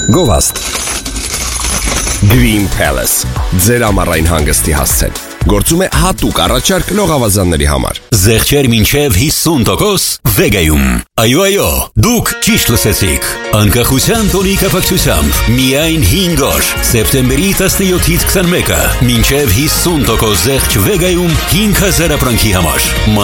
Գովաստ Green Palace ձեր ամառային հանգստի հասցեն Գործում է հատուկ առաջարկ լողավազանների համար Զեղչեր մինչև 50% Վեգայում Այո, դուք ճիշտ լսեցիք Անկախության տոնի կապակցությամբ Միայն 5 օր Սեպտեմբերի 17-ից 21-ը Մինչև 50% զեղչ Վեգայում 5000 ապրանքի համար